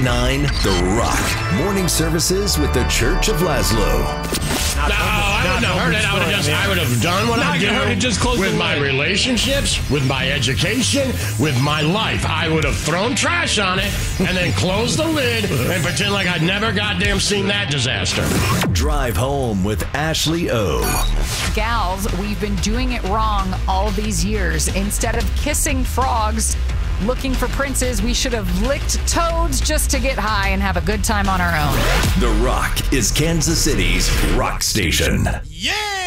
98.9 The Rock. Morning services with the Church of Laszlo. No, I wouldn't have heard it. I would have done what I do with my relationships, with my education, with my life. I would have thrown trash on it and then closed the lid and pretend like I'd never goddamn seen that disaster. Drive home with Ashley O. Gals, we've been doing it wrong all these years. Instead of kissing frogs, looking for princes, we should have licked toads just to get high and have a good time on our own. The Rock is Kansas City's rock station. Yeah!